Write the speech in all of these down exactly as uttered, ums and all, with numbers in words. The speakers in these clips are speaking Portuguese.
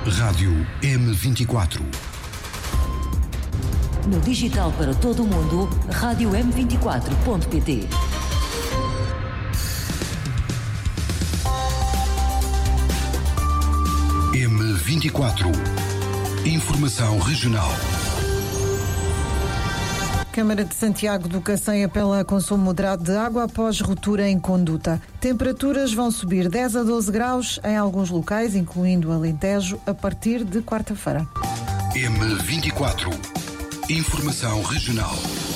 Rádio M vinte e quatro. No digital para todo o mundo, rádio m vinte e quatro ponto pt. M vinte e quatro. Informação regional. Câmara de Santiago do Cacém apela a consumo moderado de água após ruptura em conduta. Temperaturas vão subir dez a doze graus em alguns locais, incluindo Alentejo, a partir de quarta-feira. M vinte e quatro. Informação regional.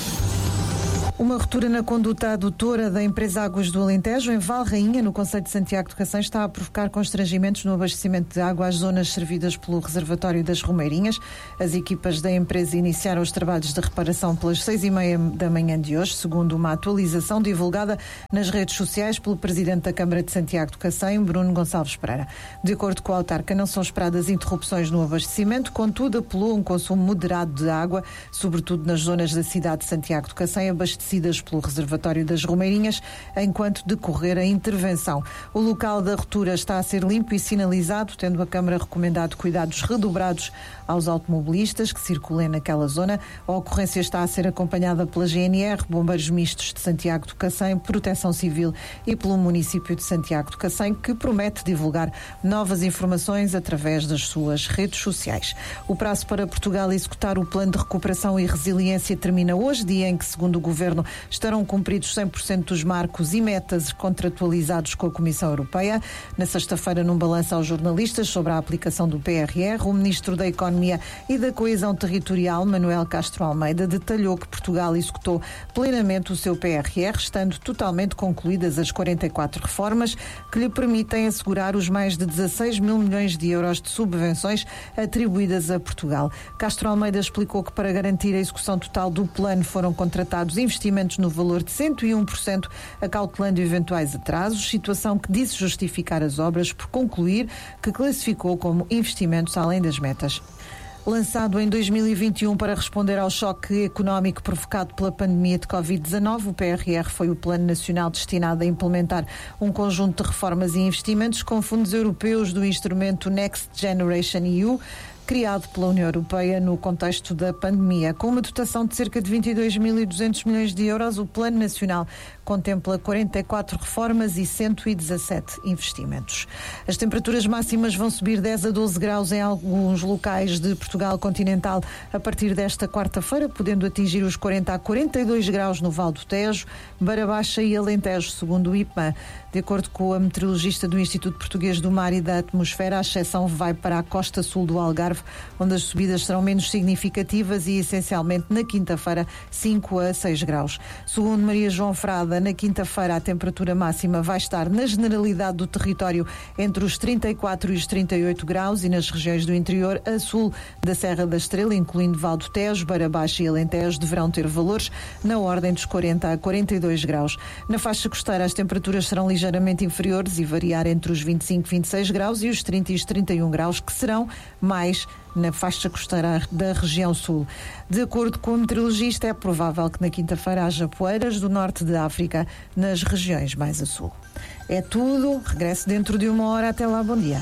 Uma ruptura na conduta adutora da empresa Águas do Alentejo, em Valrainha, no concelho de Santiago do Cacém, está a provocar constrangimentos no abastecimento de água às zonas servidas pelo reservatório das Romeirinhas. As equipas da empresa iniciaram os trabalhos de reparação pelas seis e meia da manhã de hoje, segundo uma atualização divulgada nas redes sociais pelo presidente da Câmara de Santiago do Cacém, Bruno Gonçalves Pereira. De acordo com a autarca, não são esperadas interrupções no abastecimento, contudo apelou a um consumo moderado de água, sobretudo nas zonas da cidade de Santiago do Cacém, abastecidas pelo reservatório das Romeirinhas, enquanto decorrer a intervenção. O local da ruptura está a ser limpo e sinalizado, tendo a Câmara recomendado cuidados redobrados aos automobilistas que circulem naquela zona. A ocorrência está a ser acompanhada pela G N R, Bombeiros Mistos de Santiago do Cacém, Proteção Civil e pelo município de Santiago do Cacém, que promete divulgar novas informações através das suas redes sociais. O prazo para Portugal executar o Plano de Recuperação e Resiliência termina hoje, dia em que, segundo o Governo, estarão cumpridos cem por cento dos marcos e metas contratualizados com a Comissão Europeia. Na sexta-feira, num balanço aos jornalistas sobre a aplicação do P R R, o Ministro da Economia e da Coesão Territorial, Manuel Castro Almeida, detalhou que Portugal executou plenamente o seu P R R, estando totalmente concluídas as quarenta e quatro reformas que lhe permitem assegurar os mais de dezasseis mil milhões de euros de subvenções atribuídas a Portugal. Castro Almeida explicou que, para garantir a execução total do plano, foram contratados investimentos no valor de cento e um por cento, acautelando eventuais atrasos, situação que disse justificar as obras por concluir, que classificou como investimentos além das metas. Lançado em dois mil e vinte e um para responder ao choque económico provocado pela pandemia de covid dezanove, o P R R foi o Plano Nacional destinado a implementar um conjunto de reformas e investimentos com fundos europeus do instrumento Next Generation E U, criado pela União Europeia no contexto da pandemia. Com uma dotação de cerca de vinte e dois mil e duzentos milhões de euros, o Plano Nacional contempla quarenta e quatro reformas e cento e dezassete investimentos. As temperaturas máximas vão subir dez a doze graus em alguns locais de Portugal continental a partir desta quarta-feira, podendo atingir os quarenta a quarenta e dois graus no Val do Tejo, Beira Baixa e Alentejo, segundo o I P M A. De acordo com a meteorologista do Instituto Português do Mar e da Atmosfera, a exceção vai para a costa sul do Algarve, onde as subidas serão menos significativas e, essencialmente, na quinta-feira, cinco a seis graus. Segundo Maria João Frada, na quinta-feira a temperatura máxima vai estar na generalidade do território entre os trinta e quatro e os trinta e oito graus e nas regiões do interior a sul da Serra da Estrela, incluindo Val do Tejo, Beira Baixa e Alentejo, deverão ter valores na ordem dos quarenta a quarenta e dois graus. Na faixa costeira as temperaturas serão ligeiramente inferiores e variar entre os vinte e cinco e vinte e seis graus e os trinta e os trinta e um graus, que serão mais na faixa costeira da região sul. De acordo com o meteorologista, é provável que na quinta-feira haja poeiras do norte da África nas regiões mais a sul. É tudo. Regresso dentro de uma hora. Até lá. Bom dia.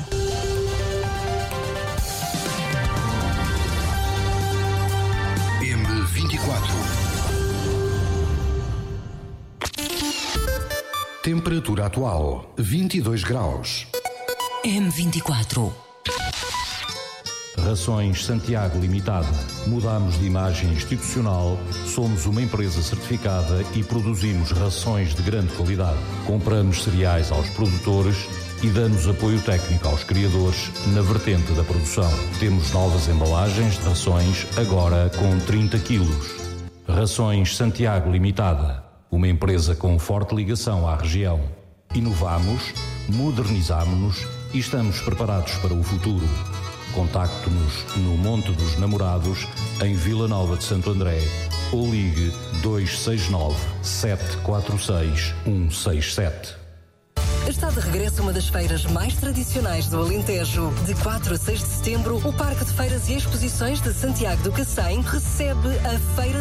M vinte e quatro. Temperatura atual vinte e dois graus. M vinte e quatro. Rações Santiago Limitada. Mudamos de imagem institucional, somos uma empresa certificada e produzimos rações de grande qualidade. Compramos cereais aos produtores e damos apoio técnico aos criadores na vertente da produção. Temos novas embalagens de rações, agora com trinta quilos. Rações Santiago Limitada. Uma empresa com forte ligação à região. Inovamos, modernizamos-nos e estamos preparados para o futuro. Contacte-nos no Monte dos Namorados, em Vila Nova de Santo André, ou ligue dois seis nove, sete quatro seis, um seis sete. Está de regresso uma das feiras mais tradicionais do Alentejo. De quatro a seis de setembro, o Parque de Feiras e Exposições de Santiago do Cacém recebe a Feira